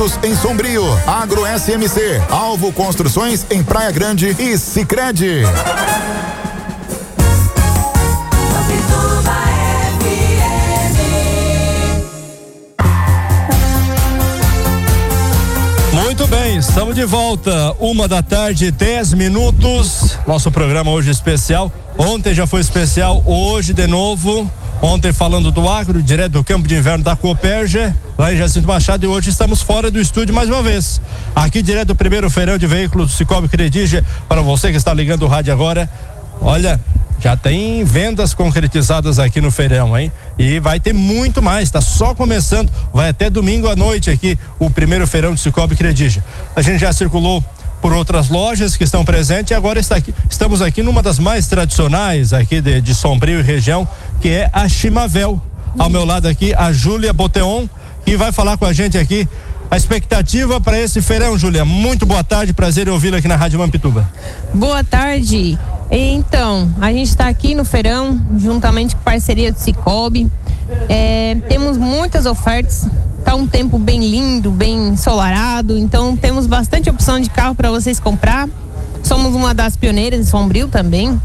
Investimentos em Sombrio, Agro SMC, Alvo Construções em Praia Grande e Sicredi. Muito bem, estamos de volta, 1h, 10 minutos. Nosso programa hoje especial. Ontem já foi especial, hoje de novo. Ontem falando do agro, direto do campo de inverno da Cooperja, lá em Jacinto Machado, e hoje estamos fora do estúdio mais uma vez. Aqui direto do primeiro feirão de veículos do Cicobi Credigia, para você que está ligando o rádio agora. Olha, já tem vendas concretizadas aqui no feirão, hein? E vai ter muito mais, tá só começando, vai até domingo à noite aqui o primeiro feirão de Cicobi Credigia. A gente já circulou por outras lojas que estão presentes e agora estamos aqui numa das mais tradicionais aqui de Sombrio e região, que é a Chimavel. Ao meu lado aqui a Júlia Boteon, que vai falar com a gente aqui a expectativa para esse feirão. Júlia, muito boa tarde, prazer em ouvi-la aqui na Rádio Mampituba. Boa tarde. Então, a gente está aqui no feirão, juntamente com parceria do Cicobi. Temos muitas ofertas. Tá um tempo bem lindo, bem ensolarado, então temos bastante opção de carro para vocês comprar. Somos uma das pioneiras em Sombrio também.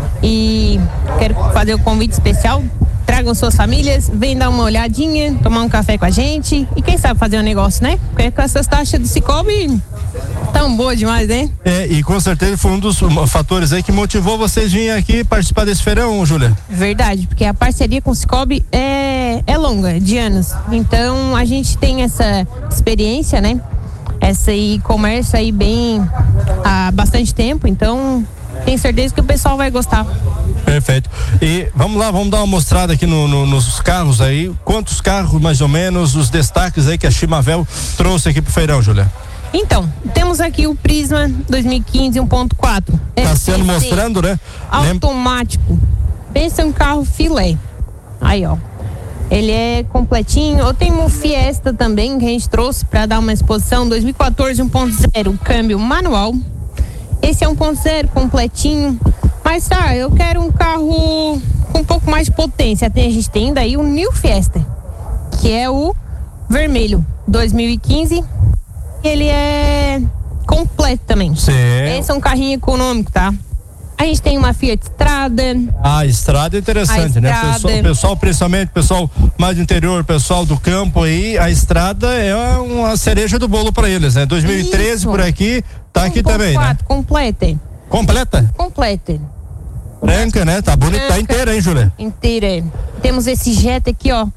E quero fazer o convite especial. Tragam suas famílias, vem dar uma olhadinha, tomar um café com a gente e quem sabe fazer um negócio, né? Porque com essas taxas do Cicobi tão boa demais, né? E com certeza foi um dos fatores aí que motivou vocês virem aqui participar desse feirão, Júlia. Verdade, porque a parceria com o Cicobi é longa, de anos. Então a gente tem essa experiência, né? Essa e-commerce aí bem há bastante tempo, então tenho certeza que o pessoal vai gostar. Perfeito. E vamos lá, vamos dar uma mostrada aqui nos carros aí. Quantos carros, mais ou menos, os destaques aí que a Chimavel trouxe aqui pro feirão, Júlia? Então, temos aqui o Prisma 2015 1.4. Tá sendo mostrando, né? Automático. Pensa um carro filé. Aí, ó. Ele é completinho. Eu tenho um Fiesta também que a gente trouxe para dar uma exposição. 2014 1.0, câmbio manual. Esse é 1.0 completinho. Mas eu quero um carro com um pouco mais de potência. A gente tem daí o New Fiesta, que é o vermelho 2015. Ele é completo também. Sim. Esse é um carrinho econômico, tá? A gente tem uma Fiat Strada. A Estrada é interessante, né? Pessoal, principalmente pessoal mais do interior, pessoal do campo aí, a Estrada é uma cereja do bolo para eles, né? 2013 isso. Por aqui, tá aqui também, né? Completa. Completa? Completa. Branca, né? Tá bonita, tá inteira, hein, Júlia? Inteira. Temos esse Jetta aqui, ó.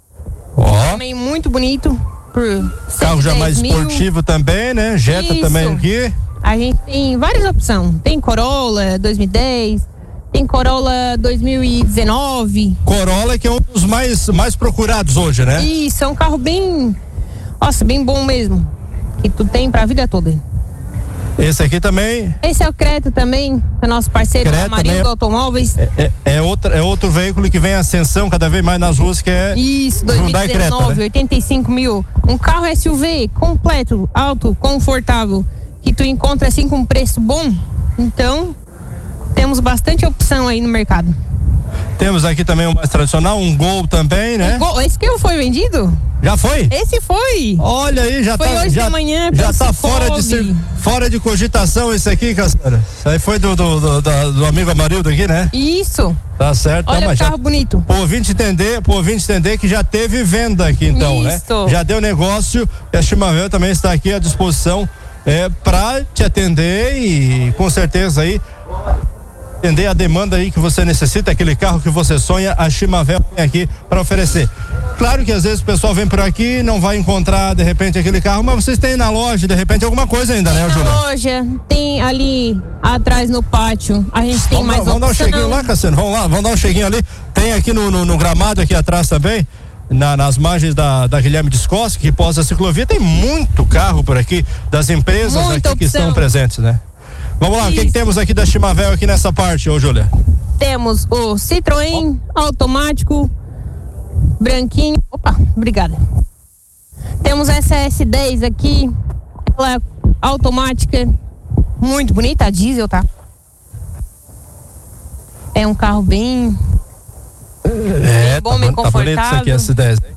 Também muito bonito. Carro já mais esportivo também, né? Jetta também aqui. A gente tem várias opções. Tem Corolla 2010, tem Corolla 2019. Corolla que é um dos mais procurados hoje, né? Isso, é um carro bem, nossa, bem bom mesmo. Que tu tem pra vida toda. Esse aqui também? Esse é o Creta também, é nosso parceiro Amarildo Automóveis. É outro veículo que vem em ascensão cada vez mais nas ruas, que é isso, 2019, Creta, né? 85 mil. Um carro SUV completo, alto, confortável, que tu encontra assim com um preço bom. Então, temos bastante opção aí no mercado. Temos aqui também o mais tradicional, um Gol também, né? Esse que foi vendido? Já foi? Esse foi. Olha aí, já foi tá. Hoje de manhã, já tá fora de cogitação esse aqui, Cassandra. Isso aí foi do amigo Amarildo aqui, né? Isso. Tá certo. Olha o carro bonito. Pro ouvinte entender que já teve venda aqui, então, isso. Né? Já deu negócio e a Chimavel também está aqui à disposição para te atender e com certeza aí atender a demanda aí que você necessita, aquele carro que você sonha, a Chimavel tem aqui para oferecer. Claro que às vezes o pessoal vem por aqui e não vai encontrar de repente aquele carro, mas vocês têm na loja de repente alguma coisa ainda, né, Júlia? Na loja, tem ali atrás no pátio, a gente tem mais opção. Vamos dar um cheguinho lá, Cassiano, vamos dar um cheguinho ali, tem aqui no gramado aqui atrás também, nas margens da Guilherme Descosta, que pós a ciclovia, tem muito carro por aqui, das empresas muita aqui opção. Que estão presentes, né? Vamos lá, o que temos aqui da Chimavel aqui nessa parte, ô Júlia? Temos o Citroën automático, branquinho. Opa, obrigada. Temos essa S10 aqui, ela é automática, muito bonita, a diesel, tá? É um carro bem bom, bem confortável. Tá bonito isso aqui, S10, hein?